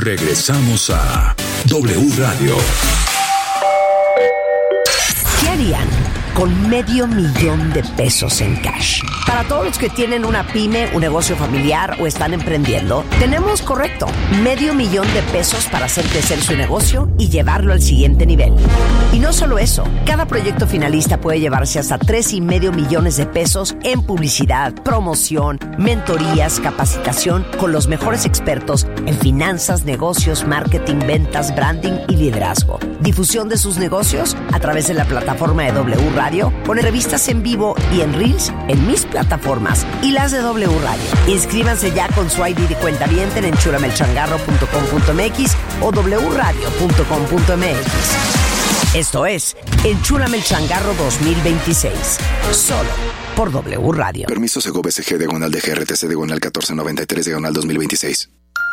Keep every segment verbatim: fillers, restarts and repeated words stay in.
Regresamos a W Radio. ¿Qué harían con medio millón de pesos en cash? Para todos los que tienen una pyme, un negocio familiar o están emprendiendo, tenemos, correcto, medio millón de pesos para hacer crecer su negocio y llevarlo al siguiente nivel. Y no solo eso, cada proyecto finalista puede llevarse hasta tres y medio millones de pesos en publicidad, promoción, mentorías, capacitación con los mejores expertos en finanzas, negocios, marketing, ventas, branding y liderazgo. Difusión de sus negocios a través de la plataforma de W Radio, con entrevistas en vivo y en Reels en mis plataformas y las de W Radio. Inscríbanse ya con su I D de cuentaviente en enchúlame el changarro punto com punto m x o w radio punto com punto m x. Esto es Enchúlame el Changarro dos mil veintiséis, solo por W Radio. Permiso Sego B C G diagonal de G R T C diagonal catorce noventa y tres diagonal dos mil veintiséis.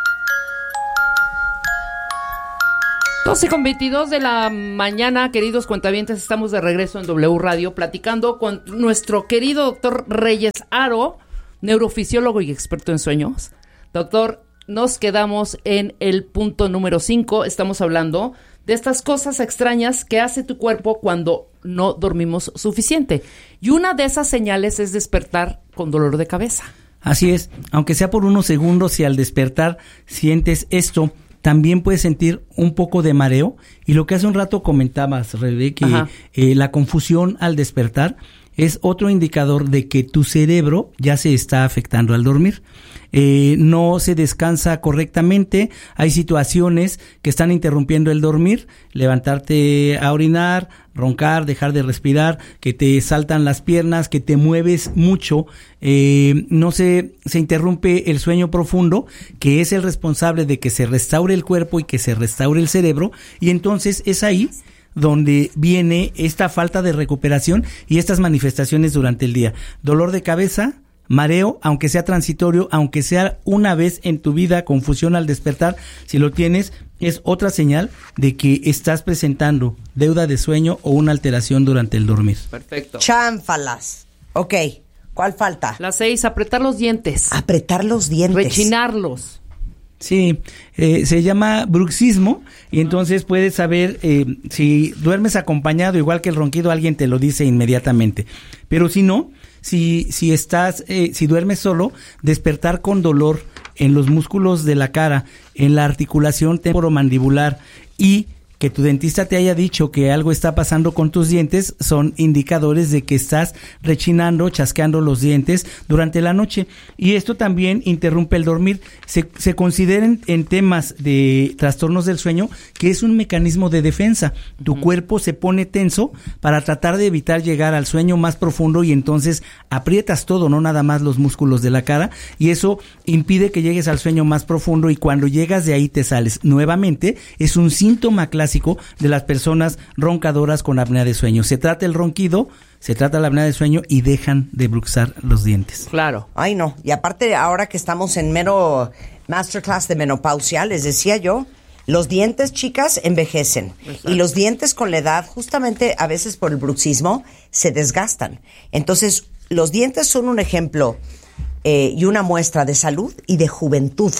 doce con veintidós de la mañana, queridos cuentavientes, estamos de regreso en W Radio platicando con nuestro querido doctor Reyes Haro, neurofisiólogo y experto en sueños. Doctor, nos quedamos en el punto número cinco, estamos hablando de estas cosas extrañas que hace tu cuerpo cuando no dormimos suficiente. Y una de esas señales es despertar con dolor de cabeza. Así es, aunque sea por unos segundos, si al despertar sientes esto, también puedes sentir un poco de mareo, y lo que hace un rato comentabas, Rebe, que eh, la confusión al despertar es otro indicador de que tu cerebro ya se está afectando al dormir. Eh, no se descansa correctamente, hay situaciones que están interrumpiendo el dormir, levantarte a orinar, roncar, dejar de respirar, que te saltan las piernas, que te mueves mucho, eh, no se, se interrumpe el sueño profundo, que es el responsable de que se restaure el cuerpo y que se restaure el cerebro, y entonces es ahí donde viene esta falta de recuperación y estas manifestaciones durante el día. Dolor de cabeza, mareo, aunque sea transitorio, aunque sea una vez en tu vida, confusión al despertar, si lo tienes, es otra señal de que estás presentando deuda de sueño o una alteración durante el dormir. Perfecto. Chánfalas. Ok, ¿cuál falta? La seis, apretar los dientes. Apretar los dientes. Rechinarlos. Sí, eh, se llama bruxismo, y entonces puedes saber eh, si duermes acompañado, igual que el ronquido, alguien te lo dice inmediatamente. Pero si no, si si estás, eh, si duermes solo, despertar con dolor en los músculos de la cara, en la articulación temporomandibular, y que tu dentista te haya dicho que algo está pasando con tus dientes, son indicadores de que estás rechinando, chasqueando los dientes durante la noche. Y esto también interrumpe el dormir. Se, se consideran en temas de trastornos del sueño que es un mecanismo de defensa. Tu uh-huh. cuerpo se pone tenso para tratar de evitar llegar al sueño más profundo, y entonces aprietas todo, no nada más los músculos de la cara, y eso impide que llegues al sueño más profundo, y cuando llegas de ahí te sales. Nuevamente, es un síntoma clásico de las personas roncadoras con apnea de sueño. Se trata el ronquido, se trata la apnea de sueño, y dejan de bruxar los dientes. Claro. Ay, no. Y aparte, ahora que estamos en mero masterclass de menopausia, les decía yo, los dientes, chicas, envejecen. Exacto. Y los dientes con la edad, justamente a veces por el bruxismo, se desgastan. Entonces, los dientes son un ejemplo eh, y una muestra de salud y de juventud.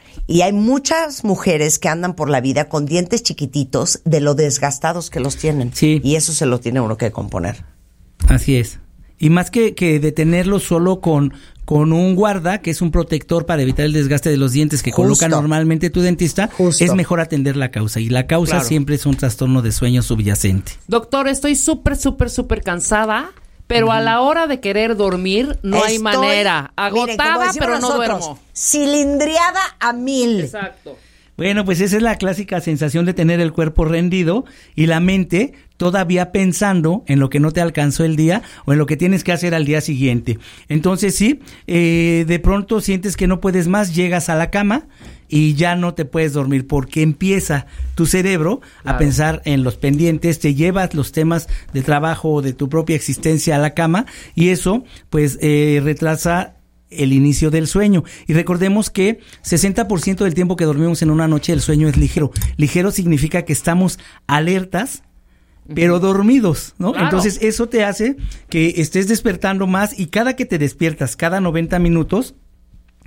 Y hay muchas mujeres que andan por la vida con dientes chiquititos de lo desgastados que los tienen. Sí. Y eso se lo tiene uno que componer. Así es. Y más que, que detenerlo solo con, con un guarda, que es un protector para evitar el desgaste de los dientes que Justo. coloca normalmente tu dentista, Justo. es mejor atender la causa. Y la causa claro. siempre es un trastorno de sueño subyacente. Doctor, estoy súper, súper, súper cansada. Pero uh-huh. a la hora de querer dormir, no Estoy, hay manera. Agotada, miren, pero no duermo. Cilindriada a mil. Exacto. Bueno, pues esa es la clásica sensación de tener el cuerpo rendido y la mente todavía pensando en lo que no te alcanzó el día o en lo que tienes que hacer al día siguiente. Entonces sí, eh, de pronto sientes que no puedes más, llegas a la cama y ya no te puedes dormir porque empieza tu cerebro claro. a pensar en los pendientes, te llevas los temas de trabajo o de tu propia existencia a la cama, y eso pues eh, retrasa el inicio del sueño. Y recordemos que sesenta por ciento del tiempo que dormimos en una noche el sueño es ligero. Ligero significa que estamos alertas pero dormidos, ¿no? Claro. Entonces eso te hace que estés despertando más, y cada que te despiertas, cada noventa minutos,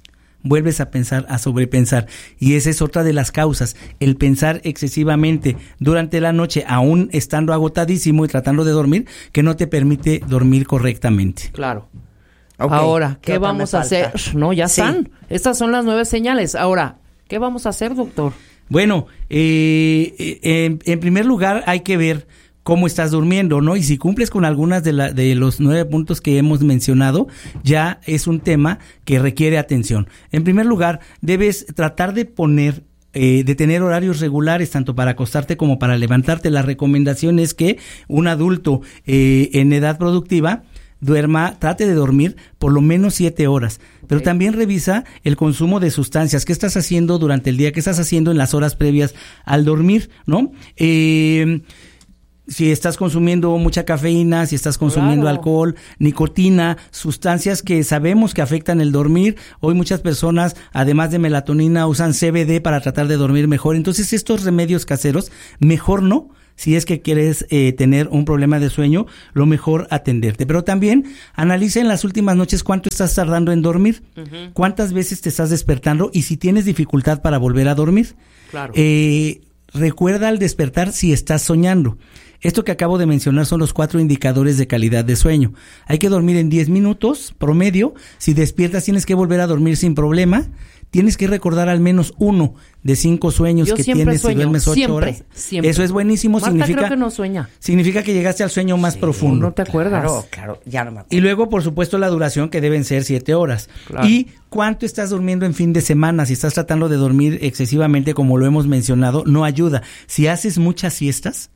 vuelves a pensar, a sobrepensar. Y esa es otra de las causas, el pensar excesivamente durante la noche, aún estando agotadísimo y tratando de dormir, que no te permite dormir correctamente. Claro. Okay. Ahora, ¿qué, ¿Qué vamos a hacer? No, ya Sí. están. Estas son las nueve señales. Ahora, ¿qué vamos a hacer, doctor? Bueno, eh, eh, en, en primer lugar hay que ver cómo estás durmiendo, ¿no? Y si cumples con algunas de, la, de los nueve puntos que hemos mencionado, ya es un tema que requiere atención. En primer lugar, debes tratar de poner Eh, de tener horarios regulares tanto para acostarte como para levantarte. La recomendación es que un adulto eh, en edad productiva duerma, trate de dormir por lo menos siete horas, pero Okay. también revisa el consumo de sustancias. ¿Qué estás haciendo durante el día? ¿Qué estás haciendo en las horas previas al dormir? ¿No? Eh, si estás consumiendo mucha cafeína, si estás consumiendo Claro. alcohol, nicotina, sustancias que sabemos que afectan el dormir. Hoy muchas personas, además de melatonina, usan C B D para tratar de dormir mejor. Entonces, estos remedios caseros, mejor no. Si es que quieres eh, tener un problema de sueño, lo mejor atenderte. Pero también analiza en las últimas noches cuánto estás tardando en dormir, uh-huh. cuántas veces te estás despertando y si tienes dificultad para volver a dormir. Claro. Eh, recuerda al despertar si estás soñando. Esto que acabo de mencionar son los cuatro indicadores de calidad de sueño. Hay que dormir en diez minutos promedio. Si despiertas tienes que volver a dormir sin problema. Tienes que recordar al menos uno de cinco sueños Yo que siempre tienes sueño, si duermes ocho siempre, horas. siempre. Eso es buenísimo. Marta significa creo que no sueña. Significa que llegaste al sueño más Sí, profundo. ¿No te acuerdas? Claro, claro, ya no me acuerdo. Y luego, por supuesto, la duración, que deben ser siete horas. Claro. Y cuánto estás durmiendo en fin de semana. Si estás tratando de dormir excesivamente, como lo hemos mencionado, no ayuda. Si haces muchas siestas,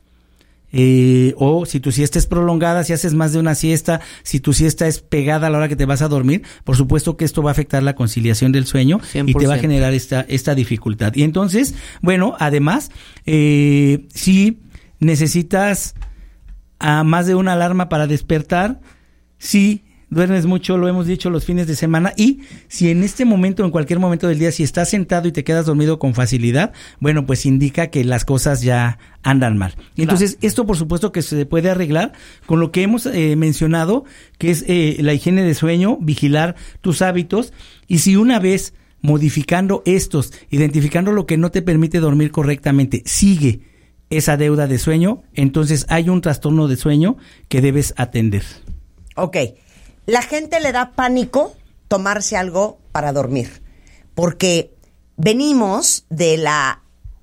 eh, o si tu siesta es prolongada, si haces más de una siesta, si tu siesta es pegada a la hora que te vas a dormir, por supuesto que esto va a afectar la conciliación del sueño cien por ciento. y te va a generar esta, esta dificultad. Y entonces, bueno, además, eh, si necesitas a más de una alarma para despertar, si duermes mucho, lo hemos dicho, los fines de semana, y si en este momento, en cualquier momento del día, si estás sentado y te quedas dormido con facilidad, bueno, pues indica que las cosas ya andan mal. Y entonces, claro, esto por supuesto que se puede arreglar con lo que hemos eh, mencionado, que es eh, la higiene de sueño, vigilar tus hábitos, y si una vez modificando estos, identificando lo que no te permite dormir correctamente, sigue esa deuda de sueño, entonces hay un trastorno de sueño que debes atender. Ok. La gente le da pánico tomarse algo para dormir, porque venimos de la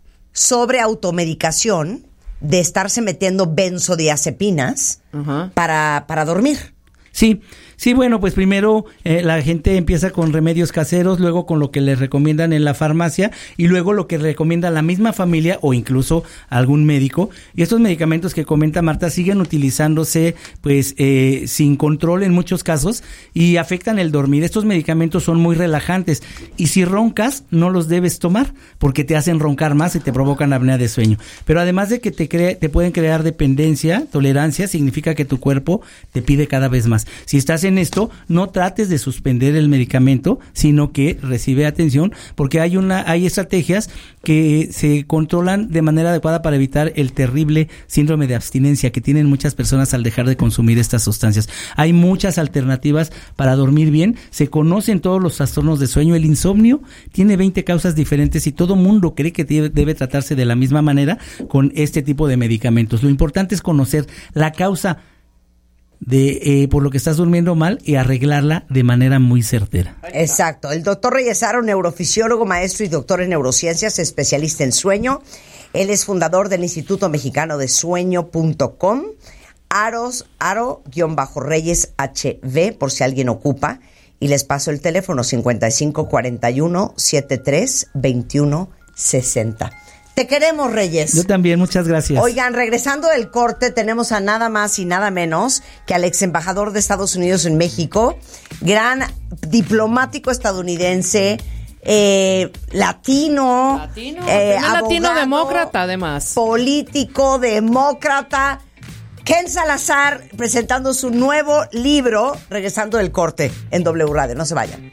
sobreautomedicación de estarse metiendo benzodiazepinas uh-huh. para, para dormir. Sí, sí, bueno, pues primero eh, la gente empieza con remedios caseros, luego con lo que les recomiendan en la farmacia y luego lo que recomienda la misma familia o incluso algún médico. Y estos medicamentos que comenta Marta siguen utilizándose pues eh, sin control en muchos casos y afectan el dormir. Estos medicamentos son muy relajantes y si roncas no los debes tomar porque te hacen roncar más y te provocan apnea de sueño. Pero además de que te, cre- te pueden crear dependencia, tolerancia, significa que tu cuerpo te pide cada vez más. Si estás en esto, no trates de suspender el medicamento, sino que recibe atención, porque hay una, hay estrategias que se controlan de manera adecuada para evitar el terrible síndrome de abstinencia que tienen muchas personas al dejar de consumir estas sustancias. Hay muchas alternativas para dormir bien, se conocen todos los trastornos de sueño, el insomnio tiene veinte causas diferentes y todo mundo cree que debe, debe tratarse de la misma manera con este tipo de medicamentos. Lo importante es conocer la causa de eh, por lo que estás durmiendo mal y arreglarla de manera muy certera. Exacto. El doctor Reyes Aro, neurofisiólogo, maestro y doctor en neurociencias, especialista en sueño. Él es fundador del Instituto Mexicano de Sueño punto com. Aros, Aro-Reyes H V, por si alguien ocupa. Y les paso el teléfono cincuenta y cinco cuarenta y uno setenta y tres veintiuno sesenta. Te queremos, Reyes. Yo también, muchas gracias. Oigan, regresando del corte, tenemos a nada más y nada menos que al ex embajador de Estados Unidos en México, gran diplomático estadounidense, eh, latino, Latino, eh, abogado, latino demócrata, además. Político, demócrata. Ken Salazar presentando su nuevo libro, regresando del corte en W Radio. No se vayan.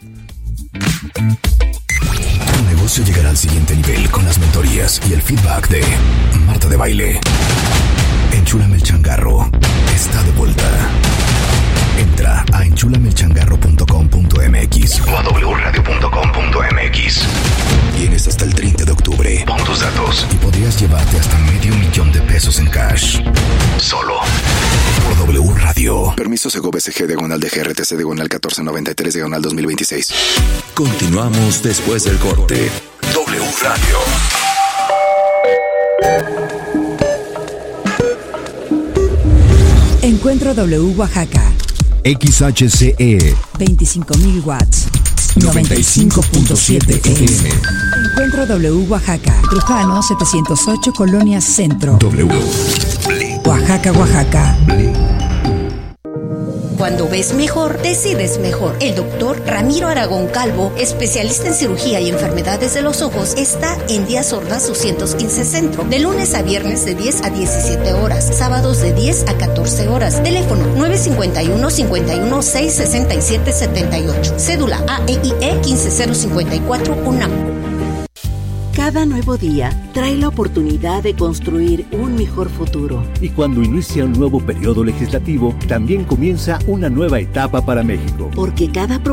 Tu negocio llegará al siguiente nivel con las mentorías y el feedback de Marta de Baile. Enchúlame el changarro. Está de vuelta. Entra a enchúlame el changarro punto com punto m x o a w radio punto com punto m x. Tienes hasta el treinta de octubre. Pon tus datos y podrías llevarte hasta medio millón de pesos en cash. Solo por W Radio. Permiso Segov S G diagonal de G R T C diagonal catorce noventa y tres diagonal dos mil veintiséis. Continuamos después del corte. W Radio. Encuentro W Oaxaca. X H C E veinticinco mil watts. noventa y cinco punto siete F M. Encuentro W Oaxaca. Trujano setecientos ocho, Colonia Centro. W. Oaxaca, Oaxaca. Cuando ves mejor, decides mejor. El doctor Ramiro Aragón Calvo, especialista en cirugía y enfermedades de los ojos, está en Díaz Ordaz doscientos quince Centro, de lunes a viernes de diez a diecisiete horas, sábados de diez a catorce horas. Teléfono nueve cinco uno, cinco uno seis, seis siete siete ocho. Cédula A E I E quince cero cincuenta y cuatro, UNAM. Cada nuevo día trae la oportunidad de construir un mejor futuro. Y cuando inicia un nuevo periodo legislativo, también comienza una nueva etapa para México. Porque cada